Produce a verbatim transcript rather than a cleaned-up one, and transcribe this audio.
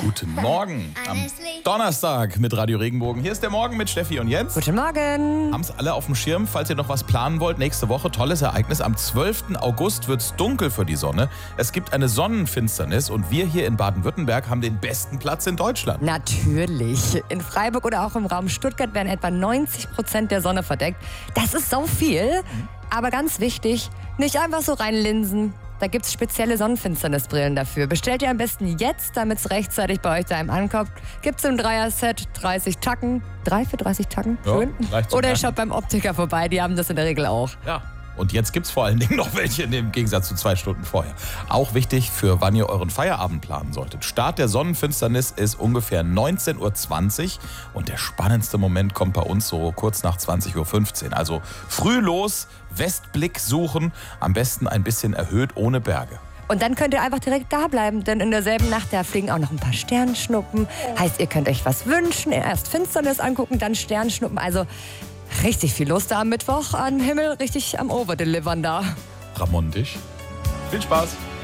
Guten Morgen am Donnerstag mit Radio Regenbogen. Hier ist der Morgen mit Steffi und Jens. Guten Morgen. Haben es alle auf dem Schirm, falls ihr noch was planen wollt. Nächste Woche, tolles Ereignis. Am zwölften August wird es dunkel für die Sonne. Es gibt eine Sonnenfinsternis und wir hier in Baden-Württemberg haben den besten Platz in Deutschland. Natürlich. In Freiburg oder auch im Raum Stuttgart werden etwa neunzig Prozent der Sonne verdeckt. Das ist so viel. Aber ganz wichtig, nicht einfach so reinlinsen. Da gibt es spezielle Sonnenfinsternisbrillen dafür. Bestellt ihr am besten jetzt, damit es rechtzeitig bei euch daheim ankommt. Gibt es im Dreier-Set dreißig Tacken. Drei für dreißig Tacken? Schön. Ja, oder ihr schaut beim Optiker vorbei, die haben das in der Regel auch. Ja. Und jetzt gibt es vor allen Dingen noch welche im Gegensatz zu zwei Stunden vorher. Auch wichtig, für wann ihr euren Feierabend planen solltet. Start der Sonnenfinsternis ist ungefähr neunzehn Uhr zwanzig und der spannendste Moment kommt bei uns so kurz nach zwanzig Uhr fünfzehn. Also früh los, Westblick suchen, am besten ein bisschen erhöht ohne Berge. Und dann könnt ihr einfach direkt da bleiben, denn in derselben Nacht, da fliegen auch noch ein paar Sternschnuppen. Heißt, ihr könnt euch was wünschen, erst Finsternis angucken, dann Sternschnuppen. Also richtig viel los da am Mittwoch am Himmel, richtig am Overdelivern da. Ramondisch. Viel Spaß.